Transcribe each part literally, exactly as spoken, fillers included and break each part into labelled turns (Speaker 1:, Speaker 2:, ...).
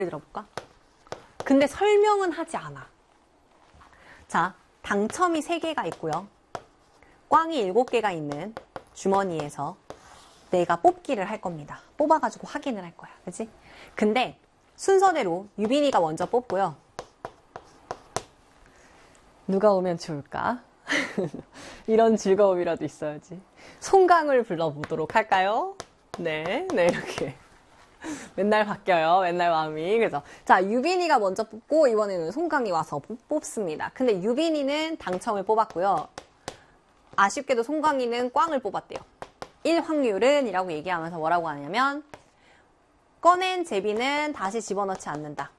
Speaker 1: 들어볼까? 근데 설명은 하지 않아. 자, 당첨이 세 개가 있고요. 꽝이 일곱 개가 있는 주머니에서 내가 뽑기를 할 겁니다. 뽑아가지고 확인을 할 거야. 그치? 근데 순서대로 유빈이가 먼저 뽑고요. 누가 오면 좋을까? 이런 즐거움이라도 있어야지. 송강을 불러보도록 할까요? 네, 네, 이렇게. 맨날 바뀌어요. 맨날 마음이. 그죠? 자, 유빈이가 먼저 뽑고, 이번에는 송강이 와서 뽑습니다. 근데 유빈이는 당첨을 뽑았고요. 아쉽게도 송강이는 꽝을 뽑았대요. 일 확률은 이라고 얘기하면서 뭐라고 하냐면, 꺼낸 제비는 다시 집어넣지 않는다.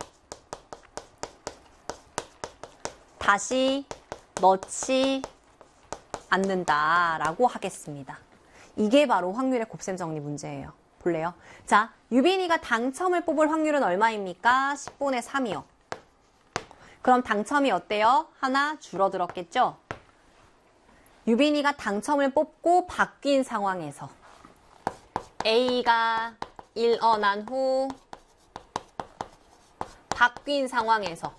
Speaker 1: 다시 넣지 않는다 라고 하겠습니다. 이게 바로 확률의 곱셈 정리 문제예요. 볼래요? 자, 유빈이가 당첨을 뽑을 확률은 얼마입니까? 십분의 삼이요. 그럼 당첨이 어때요? 하나 줄어들었겠죠? 유빈이가 당첨을 뽑고 바뀐 상황에서 A가 일어난 후 바뀐 상황에서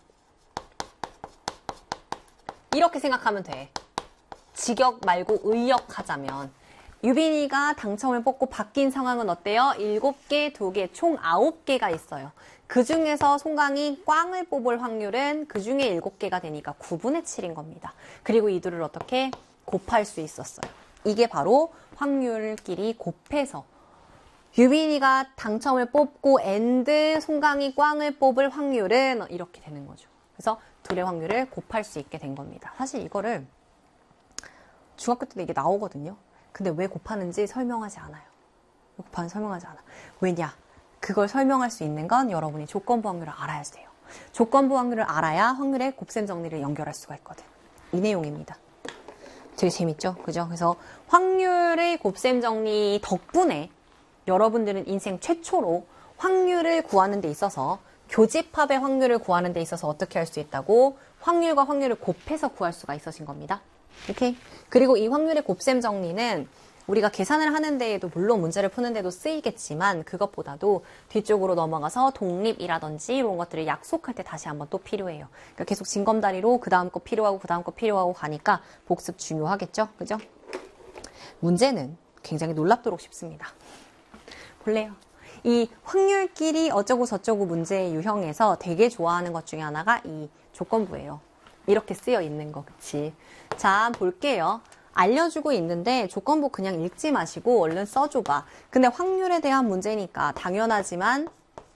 Speaker 1: 이렇게 생각하면 돼. 직역 말고 의역하자면 유빈이가 당첨을 뽑고 바뀐 상황은 어때요? 일곱 개, 두 개, 총 아홉 개가 있어요. 그 중에서 송강이 꽝을 뽑을 확률은 그 중에 일곱 개가 되니까 구분의 칠인 겁니다. 그리고 이 둘을 어떻게 곱할 수 있었어요. 이게 바로 확률끼리 곱해서 유빈이가 당첨을 뽑고 엔드 송강이 꽝을 뽑을 확률은 이렇게 되는 거죠. 그래서 둘의 확률을 곱할 수 있게 된 겁니다. 사실 이거를 중학교 때도 이게 나오거든요. 근데 왜 곱하는지 설명하지 않아요. 왜 곱하는지 설명하지 않아. 왜냐? 그걸 설명할 수 있는 건 여러분이 조건부 확률을 알아야 돼요. 조건부 확률을 알아야 확률의 곱셈 정리를 연결할 수가 있거든. 이 내용입니다. 되게 재밌죠? 그죠? 그래서 확률의 곱셈 정리 덕분에 여러분들은 인생 최초로 확률을 구하는 데 있어서 교집합의 확률을 구하는 데 있어서 어떻게 할 수 있다고? 확률과 확률을 곱해서 구할 수가 있어진 겁니다. 오케이? 그리고 이 확률의 곱셈 정리는 우리가 계산을 하는 데에도 물론 문제를 푸는 데도 쓰이겠지만 그것보다도 뒤쪽으로 넘어가서 독립이라든지 이런 것들을 약속할 때 다시 한번 또 필요해요. 그러니까 계속 징검다리로 그 다음 거 필요하고 그 다음 거 필요하고 가니까 복습 중요하겠죠? 그죠? 문제는 굉장히 놀랍도록 쉽습니다. 볼래요? 이 확률끼리 어쩌고 저쩌고 문제의 유형에서 되게 좋아하는 것 중에 하나가 이 조건부예요. 이렇게 쓰여 있는 거, 그치? 자, 볼게요. 알려주고 있는데 조건부 그냥 읽지 마시고 얼른 써줘봐. 근데 확률에 대한 문제니까 당연하지만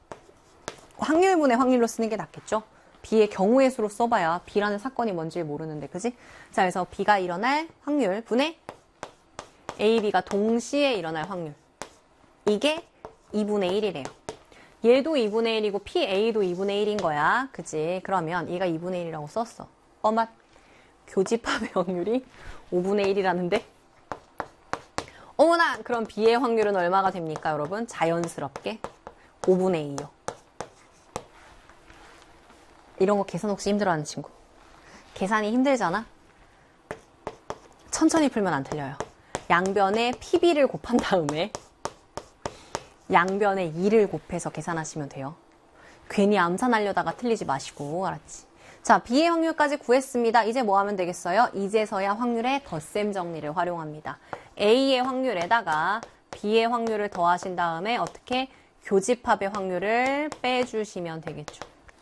Speaker 1: 확률분의 확률로 쓰는 게 낫겠죠? B의 경우의 수로 써봐야 B라는 사건이 뭔지 모르는데, 그지? 자, 그래서 B가 일어날 확률 분의 A, B가 동시에 일어날 확률. 이게 이분의 일이래요. 얘도 이분의 일이고 P, A도 이분의 일인 거야. 그치? 그러면 얘가 이분의 일이라고 썼어. 어맛. 교집합의 확률이 오분의 일이라는데? 어머나! 그럼 B의 확률은 얼마가 됩니까, 여러분? 자연스럽게 오분의 이요. 이런 거 계산 혹시 힘들어하는 친구? 계산이 힘들잖아? 천천히 풀면 안 틀려요. 양변에 피비를 곱한 다음에 양변에 이를 곱해서 계산하시면 돼요. 괜히 암산하려다가 틀리지 마시고, 알았지? 자, B의 확률까지 구했습니다. 이제 뭐 하면 되겠어요? 이제서야 확률의 덧셈 정리를 활용합니다. A의 확률에다가 B의 확률을 더하신 다음에 어떻게? 교집합의 확률을 빼주시면 되겠죠.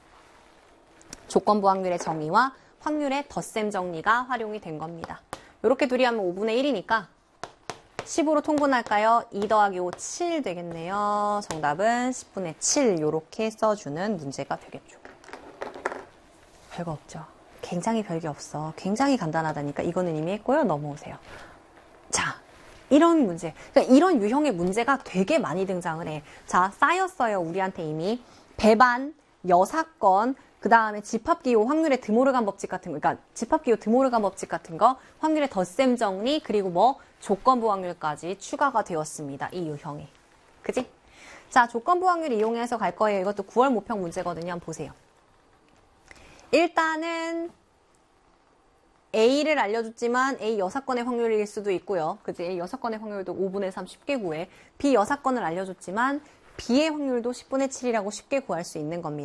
Speaker 1: 조건부 확률의 정의와 확률의 덧셈 정리가 활용이 된 겁니다. 이렇게 둘이 하면 오분의 일이니까 십으로 통분할까요? 이 더하기 오, 칠 되겠네요. 정답은 십분의 칠 이렇게 써주는 문제가 되겠죠. 별거 없죠. 굉장히 별게 없어. 굉장히 간단하다니까 이거는 이미 했고요. 넘어오세요. 자, 이런 문제. 그러니까 이런 유형의 문제가 되게 많이 등장을 해. 자, 쌓였어요. 우리한테 이미. 배반, 여사건, 그 다음에 집합기호, 확률의 드모르간 법칙 같은 거, 그러니까 집합기호 드모르간 법칙 같은 거, 확률의 덧셈 정리, 그리고 뭐 조건부 확률까지 추가가 되었습니다. 이 유형이. 그지? 자, 조건부 확률 이용해서 갈 거예요. 이것도 구월 모평 문제거든요. 한번 보세요. 일단은 A를 알려줬지만 A 여사건의 확률일 수도 있고요. 그지? A 여사건의 확률도 오분의 삼 쉽게 구해. B 여사건을 알려줬지만 B의 확률도 십분의 칠이라고 쉽게 구할 수 있는 겁니다.